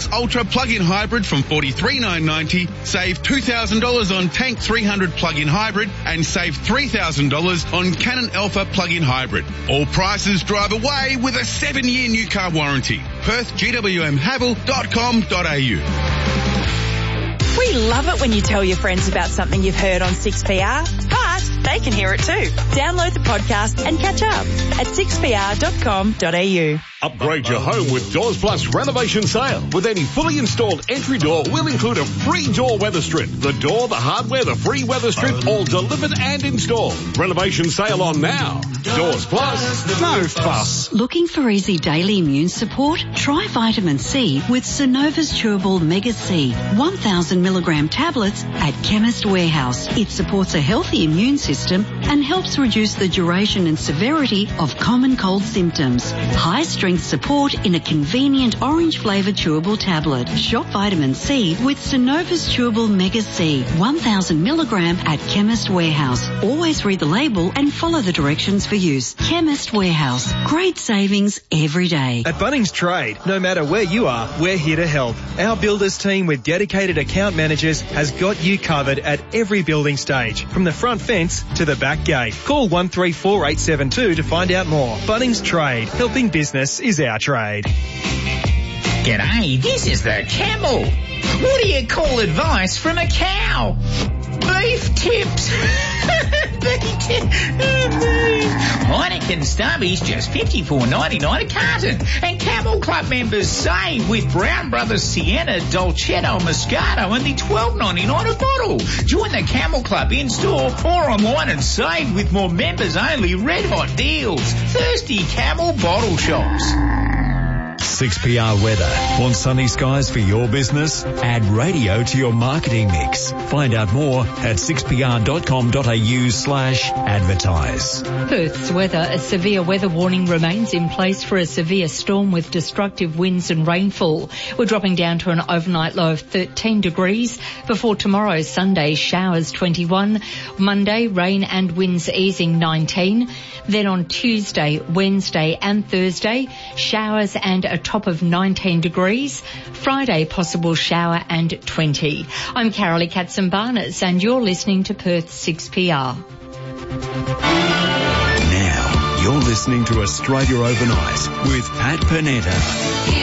Ultra plug-in hybrid from $43,990, save $2,000 on Tank 300 plug-in hybrid and save $3,000 on Canon Alpha plug-in hybrid. All prices drive away with a 7-year new car warranty. Perth, gwmhavel.com.au. We love it when you tell your friends about something you've heard on 6PR, but they can hear it too. Download the podcast and catch up at 6pr.com.au. Upgrade your home with Doors Plus renovation sale. With any fully installed entry door, we'll include a free door weather strip. The door, the hardware, the free weather strip, all delivered and installed. Renovation sale on now. Doors Plus, no fuss. Looking for easy daily immune support? Try vitamin C with Synova's Chewable Mega C, 1,000 milligram tablets at Chemist Warehouse. It supports a healthy immune system and helps reduce the duration and severity of common cold symptoms. High strength support in a convenient orange flavoured chewable tablet. Shop vitamin C with Synova's Chewable Mega C, 1,000 milligram at Chemist Warehouse. Always read the label and follow the directions for use. Chemist Warehouse. Great savings every day. At Bunnings Trade, no matter where you are, we're here to help. Our builders team with dedicated account managers has got you covered at every building stage, from the front fence to the back gate. Call 134872 to find out more. Bunnings Trade. Helping business is our trade. G'day, this is the Camel. What do you call advice from a cow? Beef tips. Heineken Stubbies just $54.99 a carton. And Camel Club members save with Brown Brothers Sienna Dolcetto Moscato only $12.99 a bottle. Join the Camel Club in-store or online and save with more members-only red-hot deals. Thirsty Camel bottle shops. 6PR weather. Want sunny skies for your business? Add radio to your marketing mix. Find out more at 6pr.com.au/advertise. Perth's weather. A severe weather warning remains in place for a severe storm with destructive winds and rainfall. We're dropping down to an overnight low of 13 degrees. Before tomorrow, Sunday, showers 21. Monday, rain and winds easing 19. Then on Tuesday, Wednesday and Thursday, showers and a top of 19 degrees. Friday, possible shower and 20. I'm Carolee Katzenbarnes and you're listening to Perth 6PR. Now, you're listening to Australia Overnight with Pat Panetta.